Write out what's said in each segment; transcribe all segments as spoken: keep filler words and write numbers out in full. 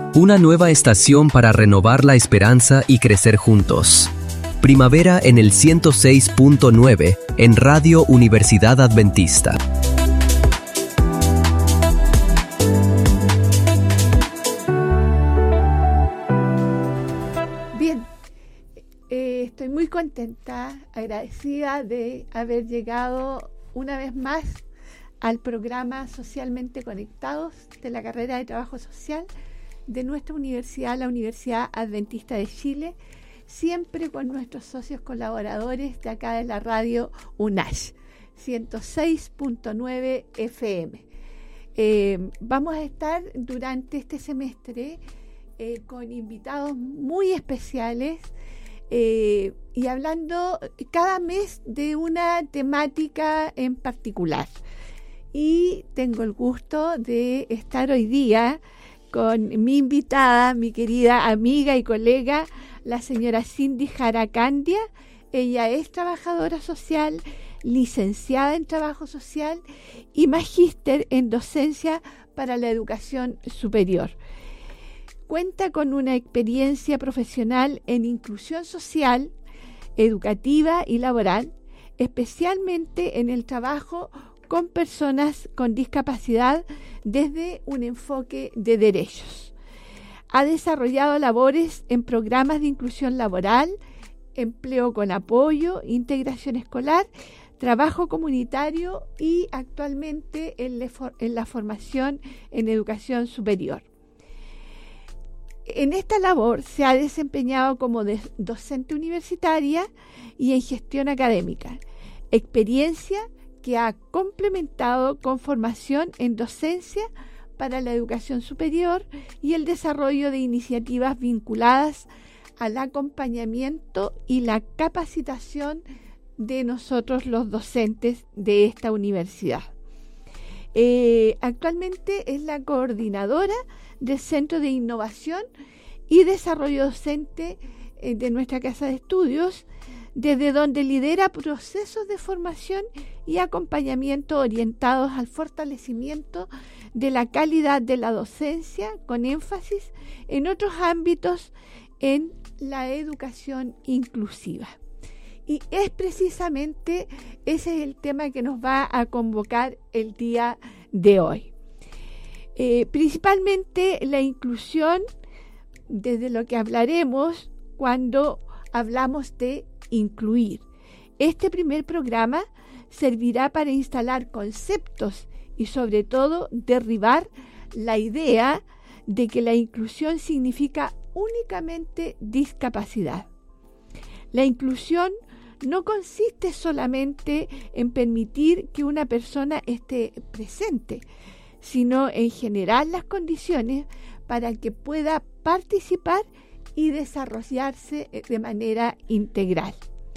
Una nueva estación para renovar la esperanza y crecer juntos. Primavera en el ciento seis punto nueve en Radio Universidad Adventista. Bien, eh, estoy muy contenta, agradecida de haber llegado una vez más al programa Socialmente Conectados de la carrera de Trabajo Social de nuestra universidad, la Universidad Adventista de Chile, siempre con nuestros socios colaboradores de acá de la radio UNACH, ciento seis punto nueve F M. Eh, vamos a estar durante este semestre eh, con invitados muy especiales eh, y hablando cada mes de una temática en particular. Y tengo el gusto de estar hoy día con mi invitada, mi querida amiga y colega, la señora Cindy Jaracandia. Ella es trabajadora social, licenciada en trabajo social y magíster en docencia para la educación superior. Cuenta con una experiencia profesional en inclusión social, educativa y laboral, especialmente en el trabajo con personas con discapacidad desde un enfoque de derechos. Ha desarrollado labores en programas de inclusión laboral, empleo con apoyo, integración escolar, trabajo comunitario y actualmente en, le, en la formación en educación superior. En esta labor se ha desempeñado como de, docente universitaria y en gestión académica, experiencia que ha complementado con formación en docencia para la educación superior y el desarrollo de iniciativas vinculadas al acompañamiento y la capacitación de nosotros los docentes de esta universidad. Eh, actualmente es la coordinadora del Centro de Innovación y Desarrollo Docente eh, de nuestra Casa de Estudios, desde donde lidera procesos de formación y acompañamiento orientados al fortalecimiento de la calidad de la docencia, con énfasis en otros ámbitos en la educación inclusiva. Y es precisamente ese es el tema que nos va a convocar el día de hoy. Eh, principalmente la inclusión, desde lo que hablaremos cuando hablamos de incluir. Este primer programa servirá para instalar conceptos y sobre todo derribar la idea de que la inclusión significa únicamente discapacidad. La inclusión no consiste solamente en permitir que una persona esté presente, sino en generar las condiciones para que pueda participar y desarrollarse de manera integral.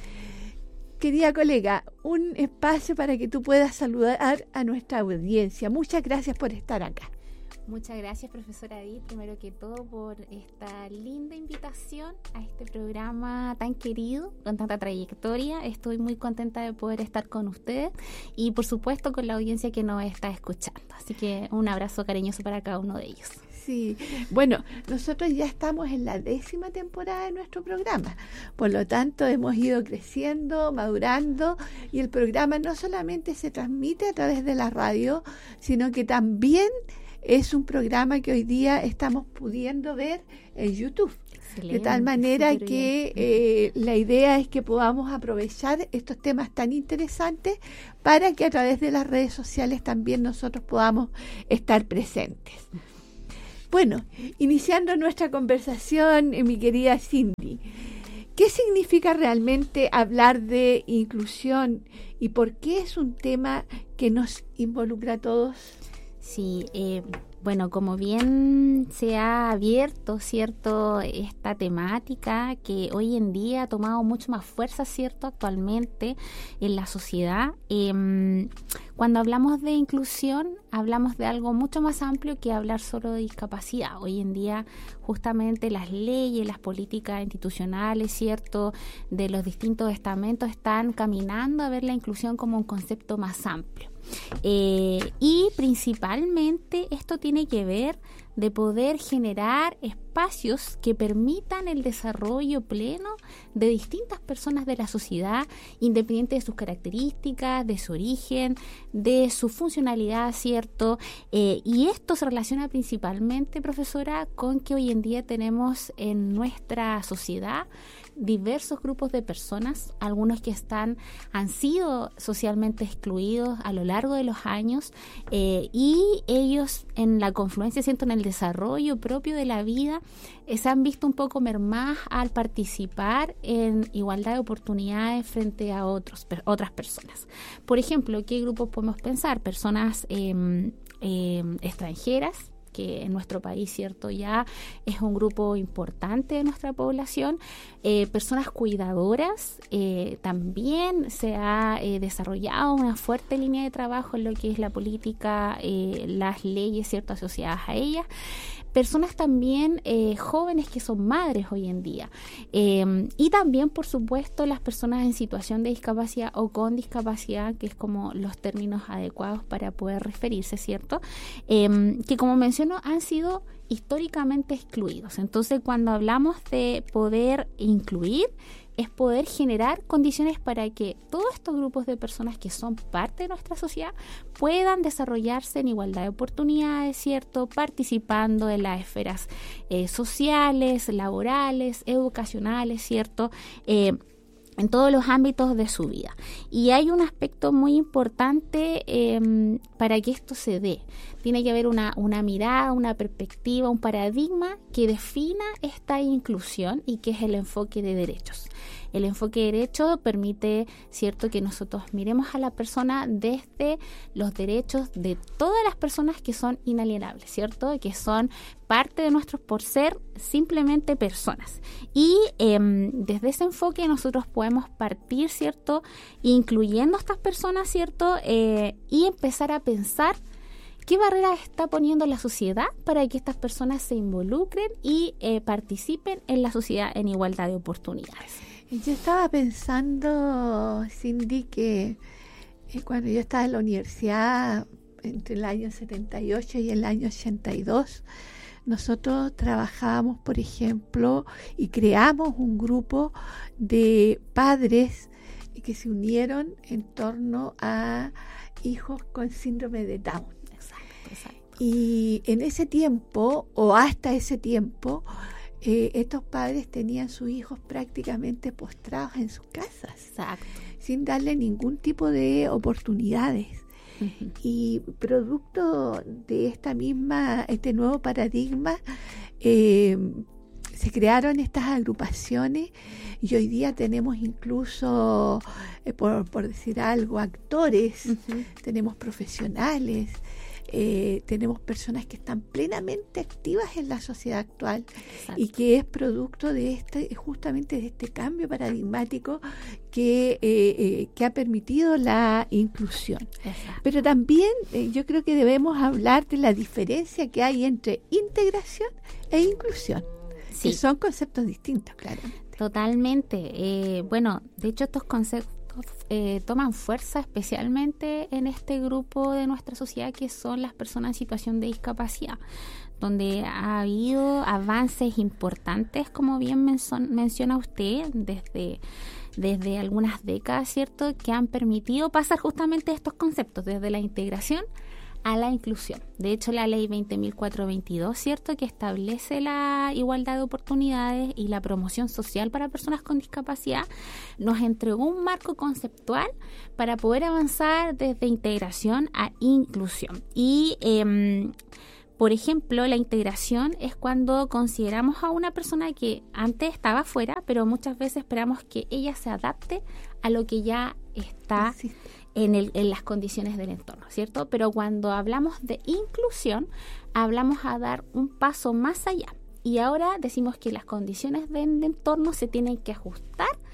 Querida colega, un espacio para que tú puedas saludar a nuestra audiencia. Muchas gracias por estar acá. Muchas gracias, profesora Edith, primero que todo por esta linda invitación a este programa tan querido, con tanta trayectoria. Estoy muy contenta de poder estar con ustedes y por supuesto con la audiencia que nos está escuchando. Así que un abrazo cariñoso para cada uno de ellos. Sí, bueno, nosotros ya estamos en la décima temporada de nuestro programa, por lo tanto hemos ido creciendo, madurando y el programa no solamente se transmite a través de la radio, sino que también es un programa que hoy día estamos pudiendo ver en YouTube. Excelente, de tal manera que eh, la idea es que podamos aprovechar estos temas tan interesantes para que a través de las redes sociales también nosotros podamos estar presentes. Bueno, iniciando nuestra conversación, mi querida Cindy, ¿qué significa realmente hablar de inclusión y por qué es un tema que nos involucra a todos? Sí, eh, bueno, como bien se ha abierto, ¿cierto?, esta temática que hoy en día ha tomado mucho más fuerza, ¿cierto?, actualmente en la sociedad. Eh, cuando hablamos de inclusión, hablamos de algo mucho más amplio que hablar solo de discapacidad. Hoy en día, justamente las leyes, las políticas institucionales, ¿cierto?, de los distintos estamentos están caminando a ver la inclusión como un concepto más amplio. Eh, y principalmente esto tiene que ver de poder generar espacios que permitan el desarrollo pleno de distintas personas de la sociedad, independiente de sus características, de su origen, de su funcionalidad, ¿cierto? Eh, y esto se relaciona principalmente, profesora, con que hoy en día tenemos en nuestra sociedad diversos grupos de personas, algunos que están han sido socialmente excluidos a lo largo de los años, eh, y ellos en la confluencia, siento, en el desarrollo propio de la vida, eh, se han visto un poco mermadas al participar en igualdad de oportunidades frente a otros, per, otras personas. Por ejemplo, ¿qué grupos podemos pensar? Personas eh, eh, extranjeras, que en nuestro país, cierto, ya es un grupo importante de nuestra población, eh, personas cuidadoras, eh, también se ha eh, desarrollado una fuerte línea de trabajo en lo que es la política, eh, las leyes, cierto, asociadas a ellas. Personas también eh, jóvenes que son madres hoy en día, eh, y también, por supuesto, las personas en situación de discapacidad o con discapacidad, que es como los términos adecuados para poder referirse, ¿cierto? Eh, que, como menciono, han sido históricamente excluidos. Entonces, cuando hablamos de poder incluir, es poder generar condiciones para que todos estos grupos de personas que son parte de nuestra sociedad puedan desarrollarse en igualdad de oportunidades, ¿cierto? Participando en las esferas eh, sociales, laborales, educacionales, ¿cierto? Eh, en todos los ámbitos de su vida. Y hay un aspecto muy importante eh, para que esto se dé. Tiene que haber una, una mirada, una perspectiva, un paradigma que defina esta inclusión y que es el enfoque de derechos. El enfoque de derecho permite, cierto, que nosotros miremos a la persona desde los derechos de todas las personas que son inalienables, cierto, que son parte de nuestros por ser simplemente personas. Y eh, desde ese enfoque nosotros podemos partir, cierto, incluyendo a estas personas, cierto, eh, y empezar a pensar qué barreras está poniendo la sociedad para que estas personas se involucren y eh, participen en la sociedad en igualdad de oportunidades. Yo estaba pensando, Cindy, que eh, cuando yo estaba en la universidad, entre el año setenta y ocho y el año ochenta y dos, nosotros trabajábamos, por ejemplo, y creamos un grupo de padres que se unieron en torno a hijos con síndrome de Down. Exacto, exacto. Y en ese tiempo, o hasta ese tiempo, Eh, estos padres tenían sus hijos prácticamente postrados en sus casas, Exacto. sin darle ningún tipo de oportunidades. Uh-huh. Y producto de esta misma, este nuevo paradigma, eh, se crearon estas agrupaciones y hoy día tenemos incluso, eh, por, por decir algo, actores, uh-huh. tenemos profesionales. Eh, tenemos personas que están plenamente activas en la sociedad actual. Exacto. Y que es producto de este, justamente de este cambio paradigmático que, eh, eh, que ha permitido la inclusión. Exacto. Pero también eh, yo creo que debemos hablar de la diferencia que hay entre integración e inclusión, sí. que son conceptos distintos, claramente. Totalmente. Eh, bueno, de hecho estos conceptos Eh, toman fuerza especialmente en este grupo de nuestra sociedad que son las personas en situación de discapacidad, donde ha habido avances importantes, como bien menso- menciona usted, desde, desde algunas décadas, ¿cierto?, que han permitido pasar justamente estos conceptos, desde la integración a la inclusión. De hecho, la ley veinte mil cuatrocientos veintidós, ¿cierto?, que establece la igualdad de oportunidades y la promoción social para personas con discapacidad, nos entregó un marco conceptual para poder avanzar desde integración a inclusión. Y, eh, por ejemplo, la integración es cuando consideramos a una persona que antes estaba fuera, pero muchas veces esperamos que ella se adapte a lo que ya está sí. En, el, en las condiciones del entorno, ¿cierto? Pero cuando hablamos de inclusión, hablamos a dar un paso más allá. Y ahora decimos que las condiciones del entorno se tienen que ajustar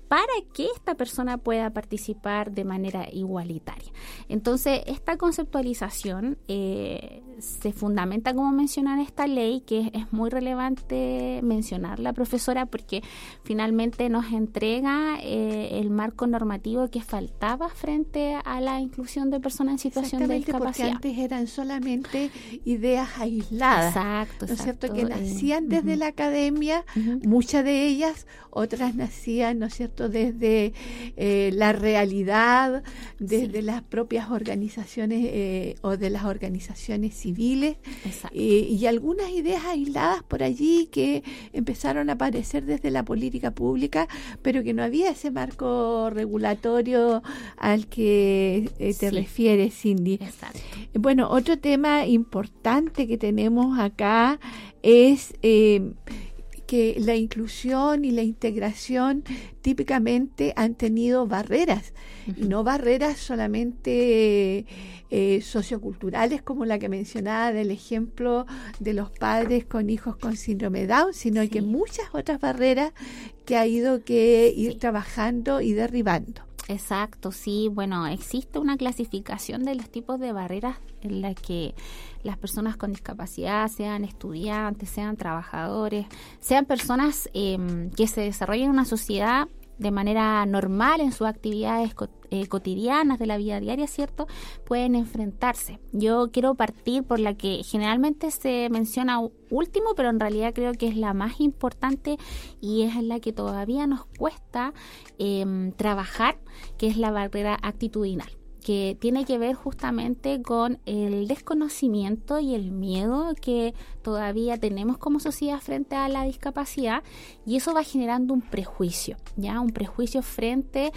para que esta persona pueda participar de manera igualitaria. Entonces, esta conceptualización eh, se fundamenta, como menciona en esta ley, que es, es muy relevante mencionarla, profesora, porque finalmente nos entrega eh, el marco normativo que faltaba frente a la inclusión de personas en situación de discapacidad. Porque antes eran solamente ideas aisladas. Exacto, ¿no es exacto. cierto? Que nacían eh, desde uh-huh. la academia, uh-huh. muchas de ellas, otras nacían, ¿no es cierto?, desde eh, la realidad, desde sí. las propias organizaciones eh, o de las organizaciones civiles, eh, y algunas ideas aisladas por allí que empezaron a aparecer desde la política pública, pero que no había ese marco regulatorio al que eh, te sí. refieres, Cindy. Exacto. Bueno, otro tema importante que tenemos acá es eh, que la inclusión y la integración típicamente han tenido barreras, uh-huh. y no barreras solamente eh, socioculturales como la que mencionaba del ejemplo de los padres con hijos con síndrome de Down, sino sí. que muchas otras barreras que ha ido que ir sí. trabajando y derribando. Exacto, sí. Bueno, existe una clasificación de los tipos de barreras en la que las personas con discapacidad, sean estudiantes, sean trabajadores, sean personas eh, que se desarrollan en una sociedad de manera normal en sus actividades co- eh, cotidianas de la vida diaria, ¿cierto?, pueden enfrentarse. Yo quiero partir por la que generalmente se menciona último, pero en realidad creo que es la más importante y es la que todavía nos cuesta eh, trabajar, que es la barrera actitudinal, que tiene que ver justamente con el desconocimiento y el miedo que todavía tenemos como sociedad frente a la discapacidad, y eso va generando un prejuicio, ya un prejuicio frente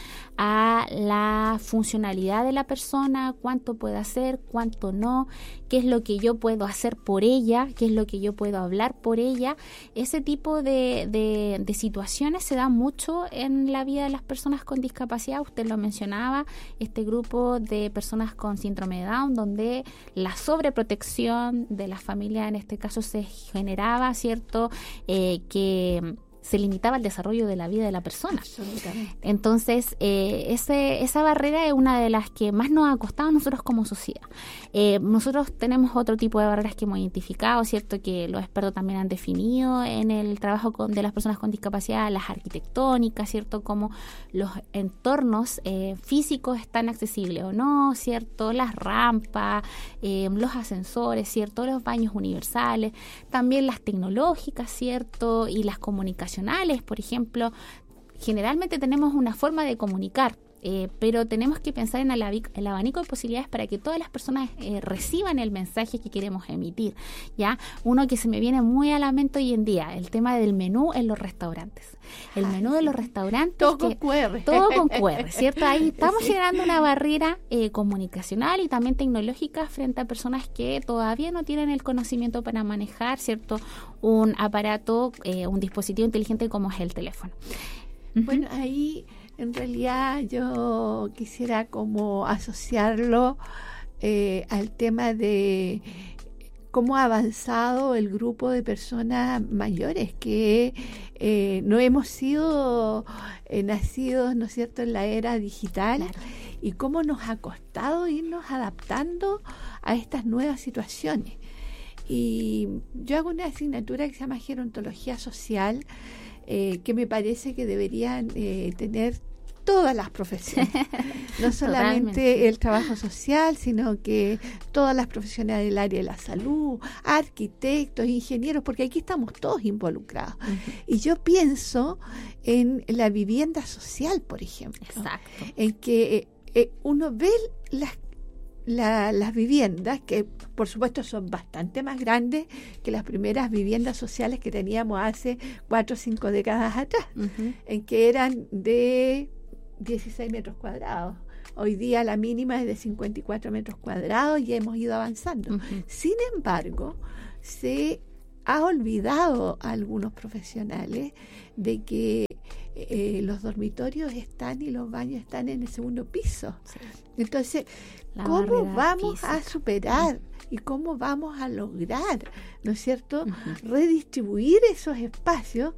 a la funcionalidad de la persona, cuánto puede hacer, cuánto no, qué es lo que yo puedo hacer por ella, qué es lo que yo puedo hablar por ella. Ese tipo de, de, de situaciones se dan mucho en la vida de las personas con discapacidad. Usted lo mencionaba, este grupo de personas con síndrome de Down, donde la sobreprotección de la familia en este caso se generaba, ¿cierto?, eh, que se limitaba el desarrollo de la vida de la persona. Absolutamente. Entonces, eh, ese, esa barrera es una de las que más nos ha costado a nosotros como sociedad. Eh, nosotros tenemos otro tipo de barreras que hemos identificado, ¿cierto?, que los expertos también han definido en el trabajo con, de las personas con discapacidad, las arquitectónicas, ¿cierto?, como los entornos eh, físicos están accesibles o no, ¿cierto?, las rampas, eh, los ascensores, ¿cierto?, los baños universales, también las tecnológicas, ¿cierto?, y las comunicaciones. Por ejemplo, generalmente tenemos una forma de comunicar, eh, pero tenemos que pensar en el, abic- el abanico de posibilidades para que todas las personas eh, reciban el mensaje que queremos emitir. ¿Ya? Uno que se me viene muy a la mente hoy en día, el tema del menú en los restaurantes. El menú Ay, de los restaurantes. Todo que, con cu erre. Todo con cu erre, ¿cierto? Ahí estamos sí. generando una barrera eh, comunicacional y también tecnológica frente a personas que todavía no tienen el conocimiento para manejar, ¿cierto?, un aparato, eh, un dispositivo inteligente como es el teléfono. Bueno, uh-huh. ahí en realidad yo quisiera como asociarlo eh, al tema de cómo ha avanzado el grupo de personas mayores que eh, no hemos sido eh, nacidos, ¿no es cierto?, en la era digital, claro. y cómo nos ha costado irnos adaptando a estas nuevas situaciones. Y yo hago una asignatura que se llama Gerontología Social, eh, que me parece que deberían eh, tener todas las profesiones, no solamente Totalmente. el trabajo social, sino que todas las profesiones del área de la salud, arquitectos, ingenieros, porque aquí estamos todos involucrados. Uh-huh. Y yo pienso en la vivienda social, por ejemplo, Exacto. en que eh, eh, uno ve las La, las viviendas, que por supuesto son bastante más grandes que las primeras viviendas sociales que teníamos hace cuatro o cinco décadas atrás, uh-huh. en que eran de dieciséis metros cuadrados. Hoy día la mínima es de cincuenta y cuatro metros cuadrados y hemos ido avanzando. Uh-huh. Sin embargo, se ha olvidado a algunos profesionales de que eh, los dormitorios están y los baños están en el segundo piso. Sí. Entonces, La ¿cómo vamos física. a superar y cómo vamos a lograr, ¿no es cierto?, uh-huh. redistribuir esos espacios